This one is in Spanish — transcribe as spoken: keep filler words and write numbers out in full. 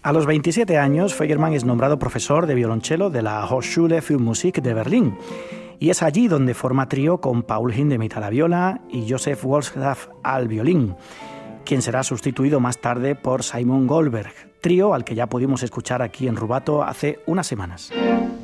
A los veintisiete años, Feyermann es nombrado profesor de violonchelo de la Hochschule für Musik de Berlín. Y es allí donde forma trío con Paul Hindemith a la viola y Joseph Wolfsgraf al violín, quien será sustituido más tarde por Simon Goldberg, trío al que ya pudimos escuchar aquí en Rubato hace unas semanas.